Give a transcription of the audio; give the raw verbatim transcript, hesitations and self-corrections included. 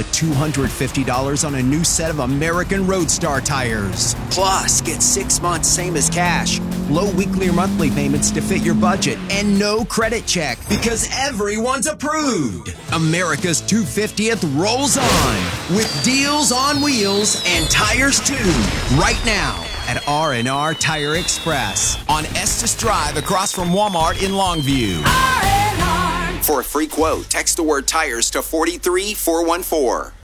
to two hundred fifty dollars on a new set of American Roadstar tires. Plus, get six months same as cash, low weekly or monthly payments to fit your budget, and no credit check because everyone's approved. America's two hundred fiftieth rolls on with deals on wheels and tires too. Right now at R and R Tire Express on Estes Drive across from Walmart in Longview. R and R. For a free quote, text the word tires to four three four one four.